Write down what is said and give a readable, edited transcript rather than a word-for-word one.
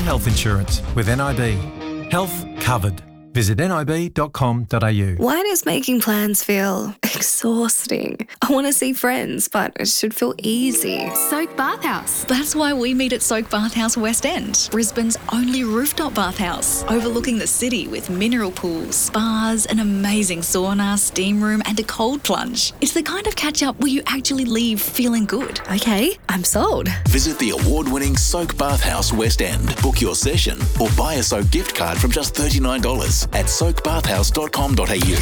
health insurance with NIB. Health covered. Visit nib.com.au. Why does making plans feel exhausting? I want to see friends, but it should feel easy. Soak Bathhouse. That's why we meet at Soak Bathhouse West End, Brisbane's only rooftop bathhouse, overlooking the city with mineral pools, spas, an amazing sauna, steam room and a cold plunge. It's the kind of catch-up where you actually leave feeling good. Okay, I'm sold. Visit the award-winning Soak Bathhouse West End. Book your session or buy a Soak gift card from just $39 at soakbathhouse.com.au.